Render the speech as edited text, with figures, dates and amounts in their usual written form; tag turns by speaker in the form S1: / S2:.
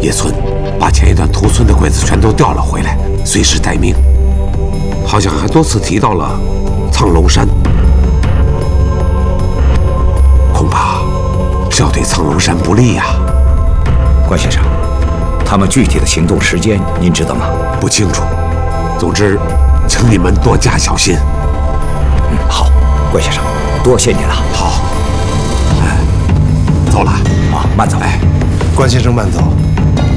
S1: 叶村把前一段屠村的鬼子全都调了回来，随时待命。好像还多次提到了苍龙山，恐怕是要对苍龙山不利呀。
S2: 关先生，他们具体的行动时间您知道吗？
S1: 不清楚。总之，请你们多加小心。
S2: 好，关先生，多谢您了。
S1: 好，走了。
S2: 慢走。
S3: 关先生慢走。